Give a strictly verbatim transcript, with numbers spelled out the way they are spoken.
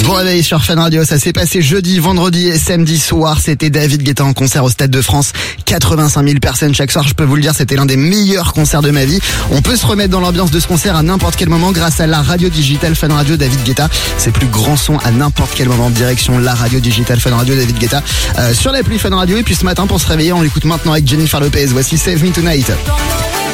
Bon réveil sur Fun Radio, ça s'est passé jeudi, vendredi et samedi soir. C'était David Guetta en concert au Stade de France. quatre-vingt-cinq mille personnes chaque soir, je peux vous le dire, c'était l'un des meilleurs concerts de ma vie. On peut se remettre dans l'ambiance de ce concert à n'importe quel moment grâce à la radio digitale Fun Radio David Guetta. C'est plus grand son à n'importe quel moment. Direction la radio digitale Fun Radio David Guetta euh, sur l'appli Fun Radio. Et puis ce matin, pour se réveiller, on l'écoute maintenant avec Jennifer Lopez. Voici Save Me Tonight.